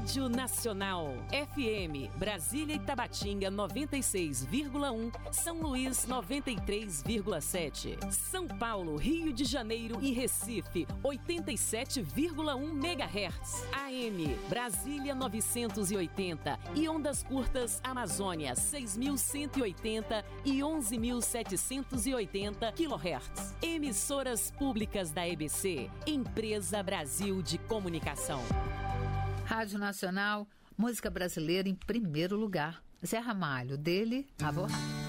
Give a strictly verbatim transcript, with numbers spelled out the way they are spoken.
Rádio Nacional. F M, Brasília e Tabatinga noventa e seis vírgula um, São Luís noventa e três vírgula sete, São Paulo, Rio de Janeiro e Recife oitenta e sete vírgula um megahertz. A M, Brasília novecentos e oitenta e ondas curtas Amazônia seis mil cento e oitenta e onze mil setecentos e oitenta quilohertz. Emissoras públicas da E B C, Empresa Brasil de Comunicação. Rádio Nacional, música brasileira em primeiro lugar. Zé Ramalho, dele, a borracha.